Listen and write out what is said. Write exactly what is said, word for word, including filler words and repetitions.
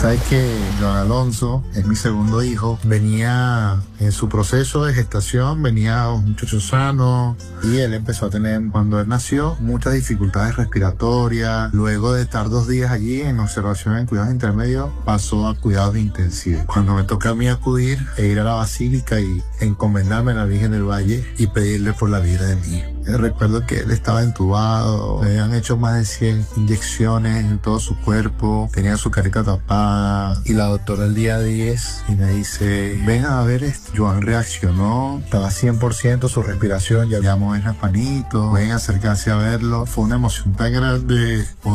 Sabes que Joan Alonso es mi segundo hijo. Venía en su proceso de gestación, venía un muchacho sano y él empezó a tener, cuando él nació, muchas dificultades respiratorias. Luego de estar dos días allí en observación en cuidados intermedios, pasó a cuidados intensivos. Cuando me toca a mí acudir e ir a la basílica y encomendarme a la Virgen del Valle y pedirle por la vida de mi hijo. Recuerdo que él estaba entubado, le habían hecho más de cien inyecciones en todo su cuerpo, tenía su carita tapada y la doctora el día diez y me dice, ven a ver esto. Joan reaccionó, estaba cien por ciento su respiración, ya veíamos en las manitos, ven a acercarse a verlo. Fue una emoción tan grande.